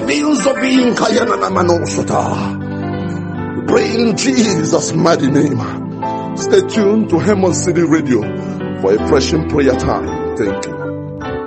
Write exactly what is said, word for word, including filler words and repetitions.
Levels of being Kayana Manosota. We pray in Jesus' mighty name. Stay tuned to Hammond City Radio for a fresh prayer time. Thank you.